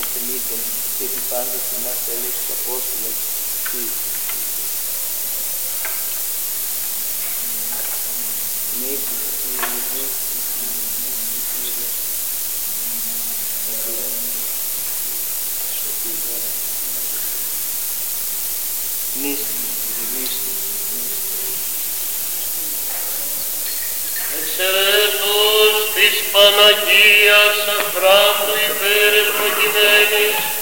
ασθενήτων και επί πάντως εμάς τα έλεγε του Απόστολου τι. Εξαιρέτως της Παναγίας Αφράτου υπερευλογημένης